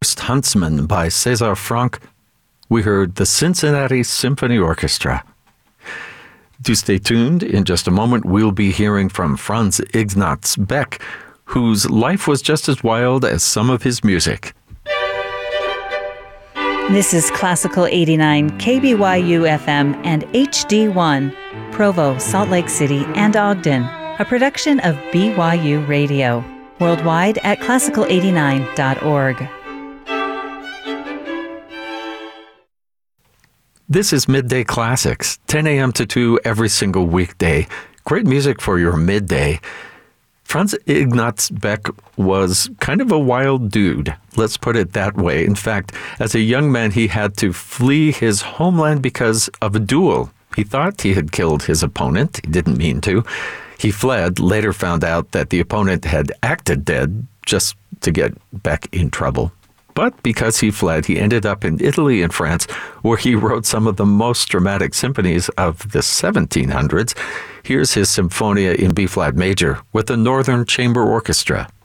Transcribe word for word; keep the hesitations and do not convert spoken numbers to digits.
Forest Huntsman by César Franck, we heard the Cincinnati Symphony Orchestra. Do stay tuned. In just a moment, we'll be hearing from Franz Ignaz Beck, whose life was just as wild as some of his music. This is Classical eighty-nine, K B Y U F M, and H D one, Provo, Salt Lake City, and Ogden, a production of B Y U Radio. Worldwide at classical eighty-nine dot org. This is Midday Classics, ten a.m. to two every single weekday. Great music for your midday. Franz Ignaz Beck was kind of a wild dude, let's put it that way. In fact, as a young man, he had to flee his homeland because of a duel. He thought he had killed his opponent. He didn't mean to. He fled, later found out that the opponent had acted dead just to get back in trouble. But because he fled, he ended up in Italy and France, where he wrote some of the most dramatic symphonies of the seventeen hundreds. Here's his Symphonia in B-flat major with the Northern Chamber Orchestra.